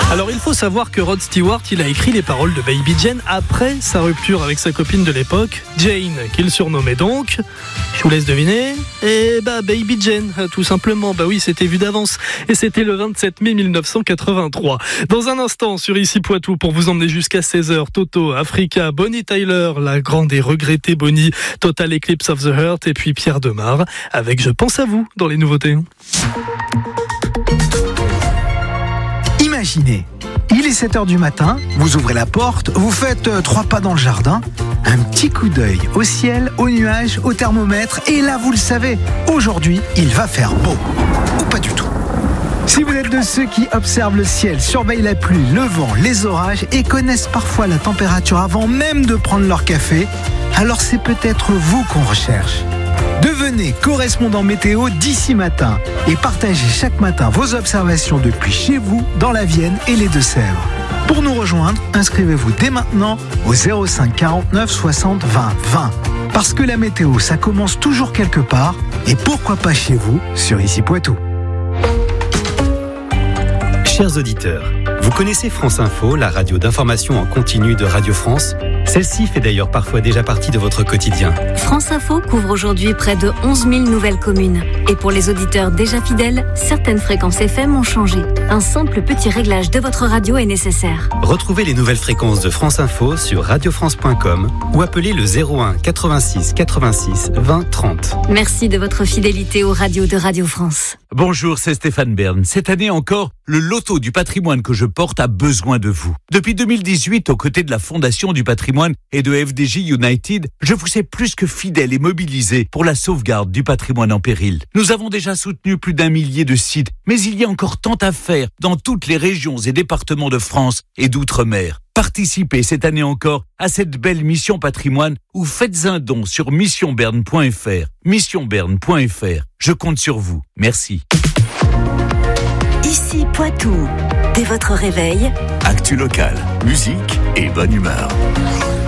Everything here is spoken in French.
Alors il faut savoir que Rod Stewart, il a écrit les paroles de Baby Jane après sa rupture avec sa copine de l'époque, Jane, qu'il surnommait donc, je vous laisse deviner, Baby Jane, tout simplement. Bah oui, c'était vu d'avance. Et c'était le 27 mai 1983. Dans un instant, sur Ici Poitou, pour vous emmener jusqu'à 16h, Toto, Africa, Bonnie Tyler, la grande et regrettée Bonnie, Total Eclipse of the Heart, et puis Pierre Demar, avec Je pense à vous dans les nouveautés. Imaginez, il est 7h du matin, vous ouvrez la porte, vous faites 3 pas dans le jardin, un petit coup d'œil au ciel, aux nuages, au thermomètre, et là vous le savez, aujourd'hui il va faire beau. Ou pas du tout. Si vous êtes de ceux qui observent le ciel, surveillent la pluie, le vent, les orages et connaissent parfois la température avant même de prendre leur café, alors c'est peut-être vous qu'on recherche. Devenez correspondant météo d'ici matin et partagez chaque matin vos observations depuis chez vous, dans la Vienne et les Deux-Sèvres. Pour nous rejoindre, inscrivez-vous dès maintenant au 05 49 60 20 20. Parce que la météo, ça commence toujours quelque part et pourquoi pas chez vous sur Ici Poitou. Chers auditeurs, vous connaissez France Info, la radio d'information en continu de Radio France ? Celle-ci fait d'ailleurs parfois déjà partie de votre quotidien. France Info couvre aujourd'hui près de 11 000 nouvelles communes. Et pour les auditeurs déjà fidèles, certaines fréquences FM ont changé. Un simple petit réglage de votre radio est nécessaire. Retrouvez les nouvelles fréquences de France Info sur radiofrance.com ou appelez le 01 86 86 20 30. Merci de votre fidélité aux radios de Radio France. Bonjour, c'est Stéphane Bern. Cette année encore, le loto du patrimoine que je porte a besoin de vous. Depuis 2018, aux côtés de la Fondation du patrimoine et de FDJ United, je vous sais plus que fidèle et mobilisé pour la sauvegarde du patrimoine en péril. Nous avons déjà soutenu plus d'1 millier de sites, mais il y a encore tant à faire dans toutes les régions et départements de France et d'outre-mer. Participez cette année encore à cette belle mission patrimoine ou faites un don sur missionberne.fr. Missionberne.fr. Je compte sur vous. Merci. Ici Poitou. Dès votre réveil, actu local, musique et bonne humeur.